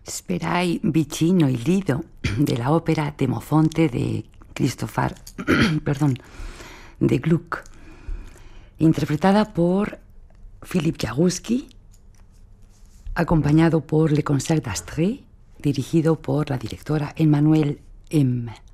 Sperai vicino il Lido de la ópera Demofonte de Christopher de Gluck, interpretada por Philippe Jaroussky, acompañado por Le Concert d'Astrée, dirigido por la directora Emmanuelle M.